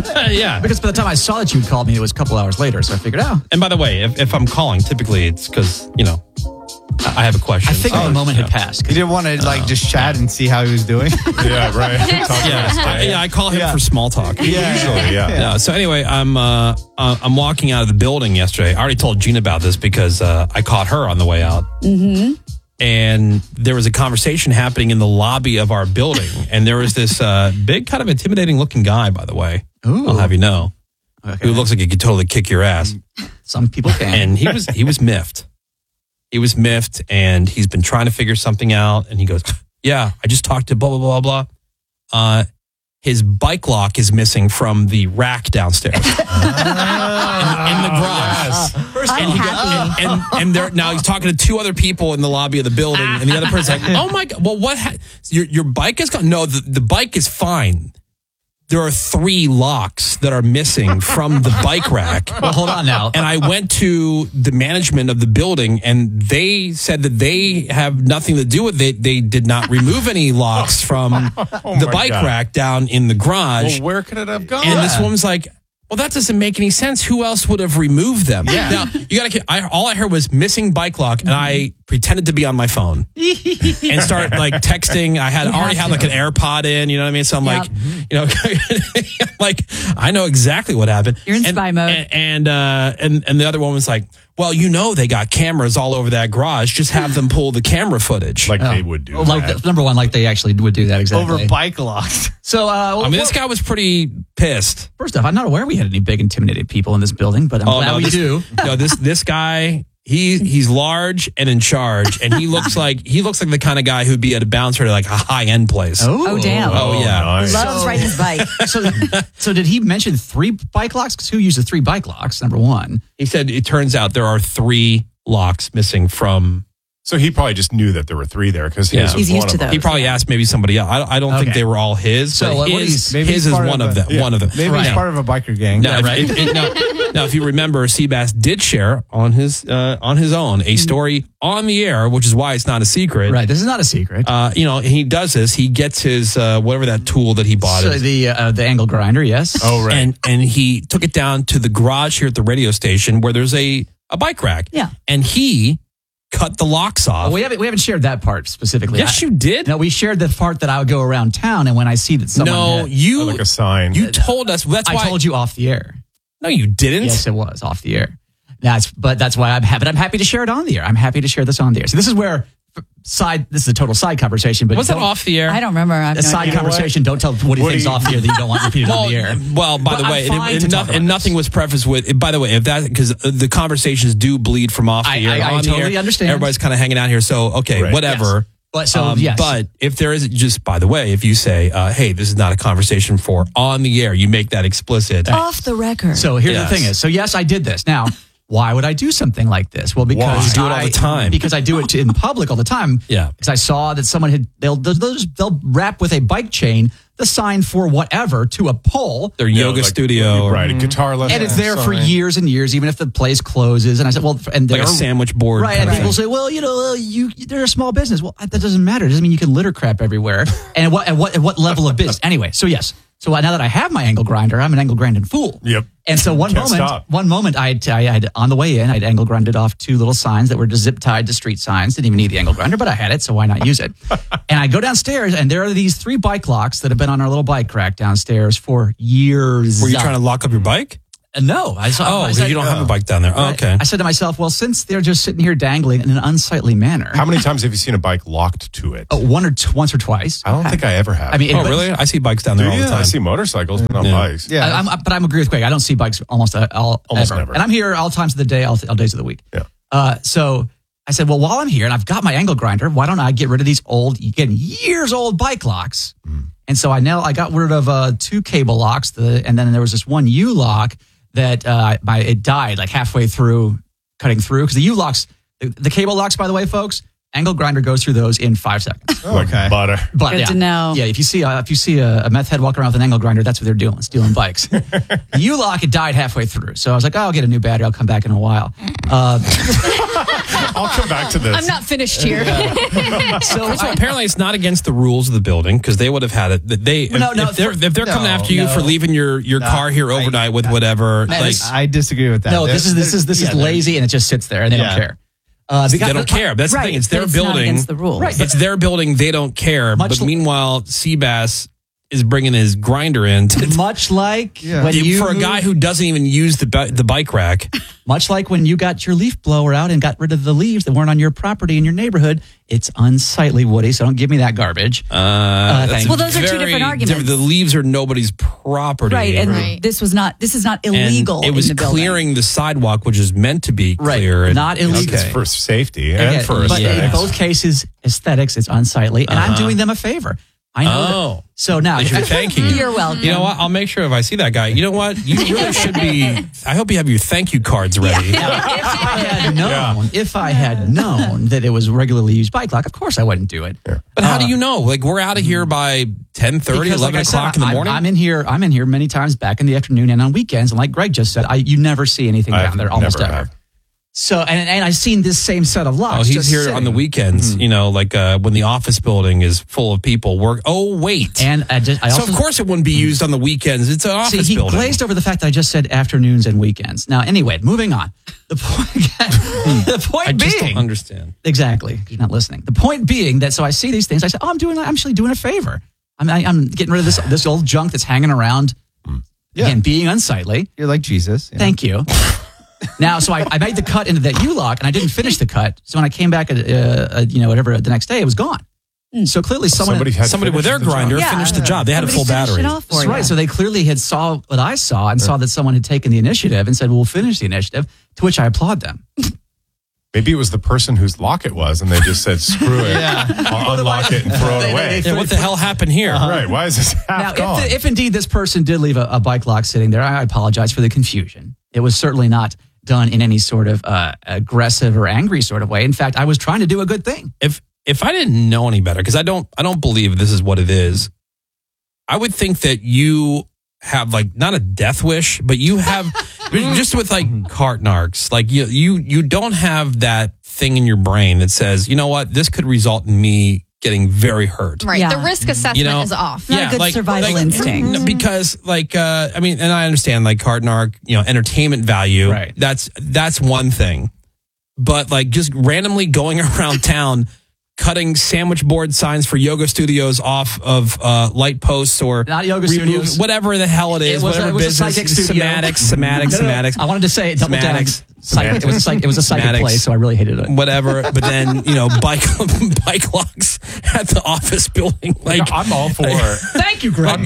Yeah. Because by the time I saw that you'd called me, it was a couple hours later. So I figured, And by the way, if I'm calling, typically it's because, I have a question. I think the moment had passed. You didn't want to just chat and see how he was doing? Yeah, right. I call him for small talk. Usually, yeah. So anyway, I'm walking out of the building yesterday. I already told Gina about this because I caught her on the way out. Mm-hmm. And there was a conversation happening in the lobby of our building. And there was this big, kind of intimidating looking guy, by the way. Ooh. I'll have you know. Okay. Who looks like he could totally kick your ass. Some people can. And he was miffed. He was miffed, and he's been trying to figure something out. And he goes, yeah, I just talked to blah, blah, blah, blah. His bike lock is missing from the rack downstairs in the garage. And there, now he's talking to two other people in the lobby of the building, and the other person's like, oh my God, well, what? Your bike is gone? No, the bike is fine. There are 3 locks that are missing from the bike rack. Well, hold on now. And I went to the management of the building, and they said that they have nothing to do with it. They did not remove any locks from the bike rack down in the garage. Well, where could it have gone? And this woman's like, well, that doesn't make any sense. Who else would have removed them? Yeah. Now, you got to. All I heard was missing bike lock, and I pretended to be on my phone and start like texting. I already had like an AirPod in. You know what I mean? So I'm like, like I know exactly what happened. You're in spy mode. And the other one was like, well, they got cameras all over that garage. Just have them pull the camera footage. Like they would do that. Number one, like they actually would do that exactly. Over bike locks. So, this guy was pretty pissed. First off, I'm not aware we had any big intimidated people in this building, but I'm glad we do. No, this guy, he's large and in charge, and he looks like the kind of guy who'd be at a bouncer at like a high-end place. Oh, damn. Oh, yeah. Nice. Loves riding his bike. So did he mention 3 bike locks? Because who uses 3 bike locks, number one? He said it turns out there are 3 locks missing from... So he probably just knew that there were 3 there because his was He's one used of to them. those. He probably asked maybe somebody else. I don't think they were all his. So but his is one of them. Yeah. One of them. Maybe he's part of a biker gang. Now, right. Now, if you remember, Seabass did share on his own a story on the air, which is why it's not a secret. Right, this is not a secret. He does this. He gets his whatever that tool that he bought. So the angle grinder, yes. Oh, right. And he took it down to the garage here at the radio station where there's a bike rack. Yeah. And he cut the locks off. We haven't shared that part specifically. Yes, you did. No, we shared the part that I would go around town, and when I see that someone Like a sign. You told us. That's why I told you off the air. No, you didn't. Yes, it was off the air. That's why I'm happy to share it on the air. I'm happy to share this on the air. So this is where this is a total side conversation. But was that off the air? I don't remember. A side conversation. Don't tell what he thinks off the air that you don't want repeated on the air. Well, by the way, and nothing was prefaced with. By the way, because the conversations do bleed from off the air. I totally understand. Everybody's kind of hanging out here, so okay, whatever. Yes. But but if there is just, by the way, if you say, "Hey, this is not a conversation for on the air," you make that explicit. Off the record. So here's the thing is, yes, I did this. Now, why would I do something like this? Well, because you do it all the time. Because I do it in public all the time. Yeah. Because I saw that someone they'll wrap with a bike chain the sign for whatever to a pole. Their yoga studio. Right, a guitar lesson. And it's there for years and years, even if the place closes. And I said, well, and like a sandwich board. Right. And people say, well, they're a small business. Well, that doesn't matter. It doesn't mean you can litter crap everywhere. And at what level of business? Anyway, so yes. So now that I have my angle grinder, I'm an angle grinding fool. Yep. And so one moment, I had on the way in, I'd angle grinded off 2 little signs that were just zip tied to street signs. Didn't even need the angle grinder, but I had it, so why not use it? And I go downstairs, and there are these 3 bike locks that have been on our little bike rack downstairs for years. Were you trying to lock up your bike? No, I saw. You don't have a bike down there. Oh, okay. I said to myself, well, since they're just sitting here dangling in an unsightly manner. How many times have you seen a bike locked to it? Once or twice. I don't think I ever have. I mean, really? I see bikes down there all the time. I see motorcycles, but not bikes. Yeah. But I'm agree with Craig. I don't see bikes almost ever. never. And I'm here all times of the day, all days of the week. Yeah. So I said, well, while I'm here and I've got my angle grinder, why don't I get rid of these years old bike locks? And so I got rid of 2 cable locks, and then there was this one U lock that it died like halfway through cutting through, because the U locks, the cable locks, by the way, folks, Angle grinder goes through those in 5 seconds. Like butter. But Good yeah, to know. Yeah, if you see a meth head walking around with an angle grinder, that's what they're doing, stealing bikes. The U-Lock, it died halfway through. So I was like, I'll get a new battery. I'll come back in a while. I'll come back to this. I'm not finished here. So apparently it's not against the rules of the building because they would have had it. If they're coming after you for leaving your car here overnight with whatever, I disagree with that. No, this is lazy, and it just sits there, and they don't care. They don't care. That's the thing. It's their building. Not against the rules. Right. It's their building. They don't care. But meanwhile, Seabass is bringing his grinder in. Much like when for a guy who doesn't even use the bike rack. Much like when you got your leaf blower out and got rid of the leaves that weren't on your property in your neighborhood. It's unsightly, Woody, so don't give me that garbage. Well, those are two different arguments. The leaves are nobody's property. Right, and this is not illegal. And it was in the building. clearing the sidewalk, which is meant to be Right, clear. not illegal. It's for safety and for but in aesthetics. both cases, aesthetics, it's unsightly, and I'm doing them a favor. I know. that. So now You're thanking you. You're welcome. You know what? I'll make sure if I see that guy. You know what? You really should be. I hope you have your thank you cards ready. if I had known that it was regularly used bike lock, of course I wouldn't do it. But how do you know? Like we're out of here by 10:30, 11 o'clock in the morning. I'm in here many times back in the afternoon and on weekends, and like Greg just said, you never see anything down there almost never ever. have. So and I've seen this same set of locks. Oh, he's just here sitting. on the weekends. You know, like when the office building is full of people. Oh, wait. And I also, so of course it wouldn't be used on the weekends. It's an office he building. glazed over the fact that I just said afternoons and weekends. Now, anyway, moving on. The point I just being, don't understand. Exactly, you're not listening. The point being that so I see these things. I say, I'm actually doing a favor. I'm getting rid of this old junk that's hanging around. Again, being unsightly. You're like Jesus. Thank you. Now, so I made the cut into that U-Lock, and I didn't finish the cut. So when I came back, whatever the next day, it was gone. So clearly, somebody with their grinder finished the job. They had a full battery. That's right. So they clearly had saw what I saw and saw that someone had taken the initiative and said, "We'll finish the initiative." To which I applaud them. Maybe it was the person whose lock it was, and they just said, "Screw it, I'll unlock it and throw it away." Yeah, what the hell happened here? Right? Why is this half gone? If indeed this person did leave a bike lock sitting there, I apologize for the confusion. It was certainly not done in any sort of aggressive or angry sort of way. In fact, I was trying to do a good thing. If I didn't know any better, because I don't believe this is what it is, I would think that you have like not a death wish, but you have just with like cart narcs, like you don't have that thing in your brain that says, you know what, this could result in me getting very hurt. Right. Yeah. The risk assessment is off. Not a good survival instinct. Because I mean, and I understand like cart narc, entertainment value. Right. That's one thing. But like just randomly going around town cutting sandwich board signs for yoga studios off of light posts or not yoga studios, whatever the hell it is, whatever business, somatics. I wanted to say it. Double down. Somatics. It was a psychic place, so I really hated it. Whatever, but then bike locks at the office building. Like I'm all for. Thank you, Greg.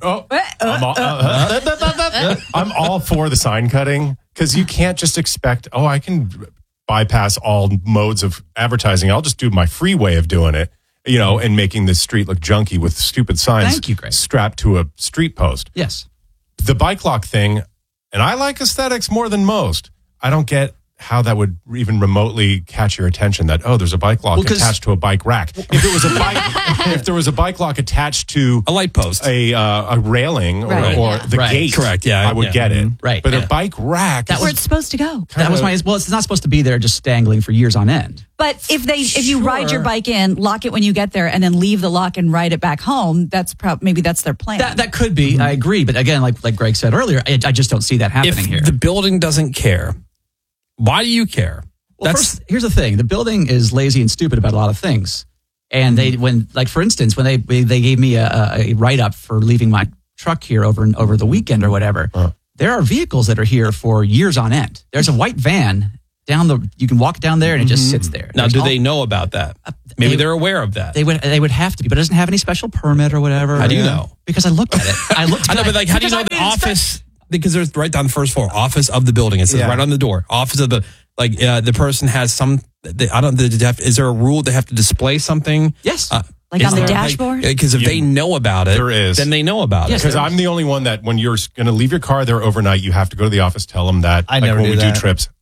I'm all for the sign cutting because you can't just expect. Oh, I can bypass all modes of advertising. I'll just do my free way of doing it. And making the street look junky with stupid signs. Thank you, Greg. Strapped to a street post. Yes. The bike lock thing, and I like aesthetics more than most. I don't get how that would even remotely catch your attention that, there's a bike lock attached to a bike rack. If there was a bike lock attached to a light post, a railing or the gate, correct? Yeah, I would get it. Right. But a bike rack, That's where it's supposed to go. That was it's not supposed to be there just dangling for years on end. But if you ride your bike in, lock it when you get there, and then leave the lock and ride it back home, maybe that's their plan. That could be. I agree. But again, like Greg said earlier, I just don't see that happening here. If the building doesn't care, why do you care? Well, first, here's the thing: the building is lazy and stupid about a lot of things. And for instance, when they gave me a write up for leaving my truck here over the weekend or whatever, there are vehicles that are here for years on end. There's a white van you can walk down there and it just sits there. Now, do they know about that? Maybe they're aware of that. They would have to be, but it doesn't have any special permit or whatever. How do you know? Because I looked at it. I know, but like, how do you know the office? Because there's right down the first floor, office of the building. It says right on the door, office of the the person has some. Is there a rule they have to display something? Yes. Like on the dashboard? Because if they know about it, there is. Then they know about it. Because I'm the only one that when you're going to leave your car there overnight, you have to go to the office, tell them that. I never when do we that. do trips,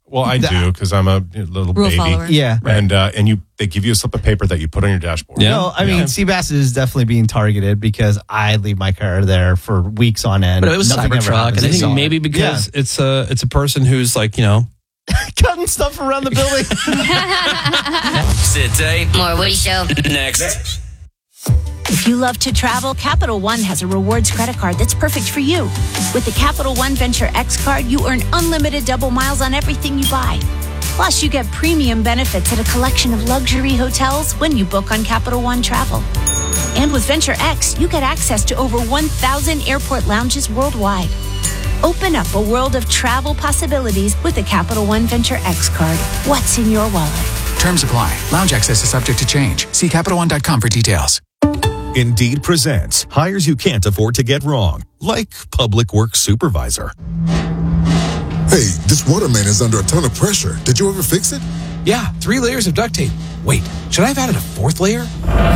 Well, I do because I'm a little Rule baby. follower. Yeah. And they give you a slip of paper that you put on your dashboard. Yeah. No, I mean, Seabass is definitely being targeted because I leave my car there for weeks on end. But it was Nothing ever Cybertruck, happens. and I they think saw maybe because it's a person who's like, cutting stuff around the building. Sit tight. More Woody Show. Next. If you love to travel, Capital One has a rewards credit card that's perfect for you. With the Capital One Venture X card, you earn unlimited double miles on everything you buy. Plus, you get premium benefits at a collection of luxury hotels when you book on Capital One Travel. And with Venture X, you get access to over 1,000 airport lounges worldwide. Open up a world of travel possibilities with the Capital One Venture X card. What's in your wallet? Terms apply. Lounge access is subject to change. See CapitalOne.com for details. Indeed presents hires you can't afford to get wrong, like public works supervisor. Hey, this water main is under a ton of pressure. Did you ever fix it? Yeah, 3 layers of duct tape. Wait, should I have added a 4th layer?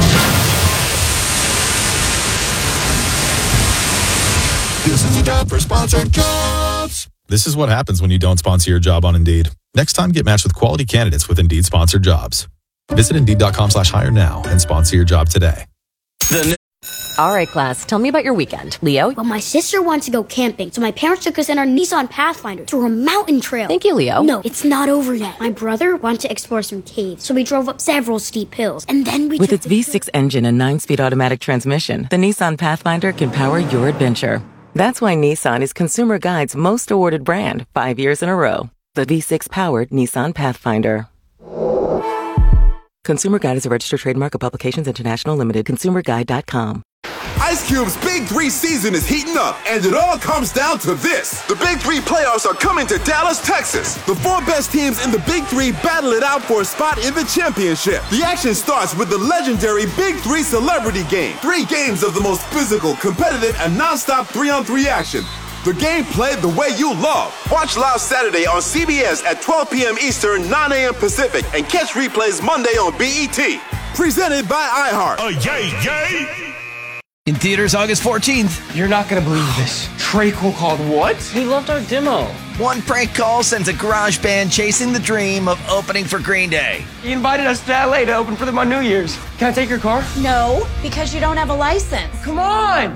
This is the job for sponsored jobs. This is what happens when you don't sponsor your job on Indeed. Next time, get matched with quality candidates with Indeed sponsored jobs. Visit Indeed.com/hire now and sponsor your job today. All right, class, tell me about your weekend. Leo? Well, my sister wants to go camping, so my parents took us in our Nissan Pathfinder through a mountain trail. Thank you, Leo. No, it's not over yet. My brother wanted to explore some caves, so we drove up several steep hills, and then we With its V6 engine and 9-speed automatic transmission, the Nissan Pathfinder can power your adventure. That's why Nissan is Consumer Guide's most awarded brand 5 years in a row. The V6-powered Nissan Pathfinder. Consumer Guide is a registered trademark of Publications International Limited. ConsumerGuide.com. Ice Cube's Big 3 season is heating up, and it all comes down to this. The Big 3 playoffs are coming to Dallas, Texas. The 4 best teams in the Big 3 battle it out for a spot in the championship. The action starts with the legendary Big 3 Celebrity Game. 3 games of the most physical, competitive, and non-stop 3-on-3 action. The game played the way you love. Watch live Saturday on CBS at 12 p.m. Eastern, 9 a.m. Pacific, and catch replays Monday on BET. Presented by iHeart. Yay! In theaters August 14th. You're not going to believe this. Treacle called what? He loved our demo. One prank call sends a garage band chasing the dream of opening for Green Day. He invited us to LA to open for them on New Year's. Can I take your car? No, because you don't have a license. Come on!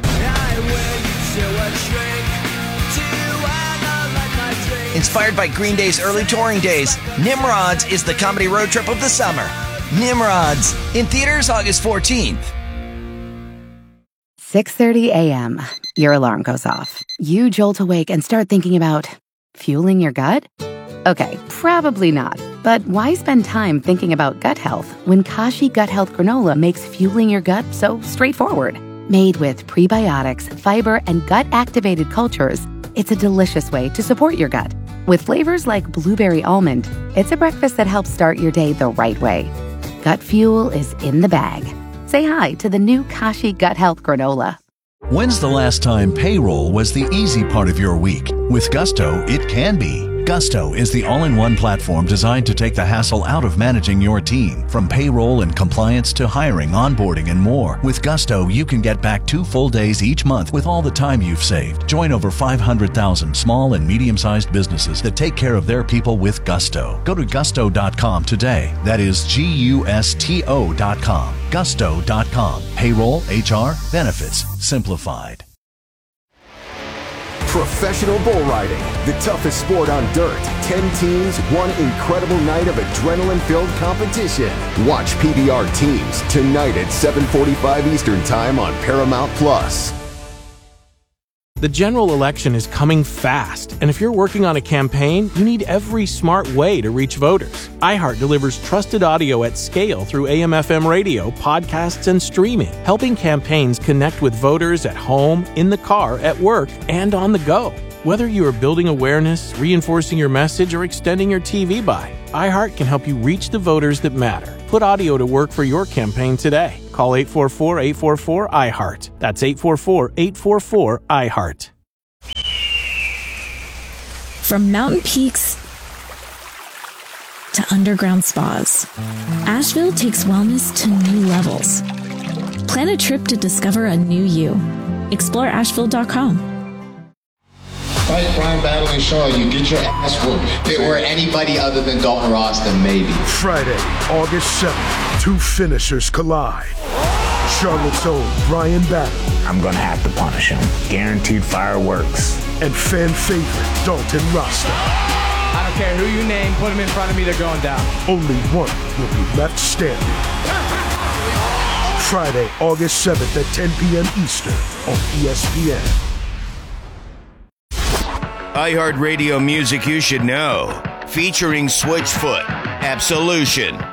Inspired by Green Day's early touring days, Nimrods is the comedy road trip of the summer. Nimrods, in theaters August 14th. 6:30 a.m. Your alarm goes off. You jolt awake and start thinking about fueling your gut? Okay, probably not. But why spend time thinking about gut health when Kashi Gut Health Granola makes fueling your gut so straightforward? Made with prebiotics, fiber, and gut-activated cultures, it's a delicious way to support your gut. With flavors like blueberry almond, it's a breakfast that helps start your day the right way. Gut fuel is in the bag. Say hi to the new Kashi Gut Health Granola. When's the last time payroll was the easy part of your week? With Gusto, it can be. Gusto is the all-in-one platform designed to take the hassle out of managing your team. From payroll and compliance to hiring, onboarding, and more. With Gusto, you can get back 2 full days each month with all the time you've saved. Join over 500,000 small and medium-sized businesses that take care of their people with Gusto. Go to gusto.com today. That is Gusto.com. Gusto.com. Payroll, HR, benefits, simplified. Professional bull riding, the toughest sport on dirt. 10 teams, one incredible night of adrenaline-filled competition. Watch PBR Teams tonight at 7:45 Eastern Time on Paramount Plus. The general election is coming fast, and if you're working on a campaign, you need every smart way to reach voters. iHeart delivers trusted audio at scale through AM/FM radio, podcasts, and streaming, helping campaigns connect with voters at home, in the car, at work, and on the go. Whether you are building awareness, reinforcing your message, or extending your TV buy, iHeart can help you reach the voters that matter. Put audio to work for your campaign today. Call 844-844-iHeart. That's 844-844-iHeart. From mountain peaks to underground spas, Asheville takes wellness to new levels. Plan a trip to discover a new you. Explore Asheville.com. fight Brian Battle and Shawn, you get your ass whooped. If it were anybody other than Dalton Ross, then maybe. Friday, August 7th, two finishers collide. Charlotte's own Brian Battle. I'm going to have to punish him. Guaranteed fireworks. And fan favorite Dalton Rasta. I don't care who you name, put him in front of me, they're going down. Only one will be left standing. Friday, August 7th at 10 p.m. Eastern on ESPN. iHeartRadio music you should know. Featuring Switchfoot, Absolution,